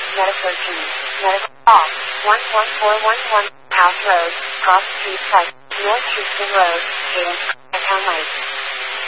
Meta 13, Meta off, 11411, House Road, Cross Street Site, North Houston Road, Cadence, Account Light.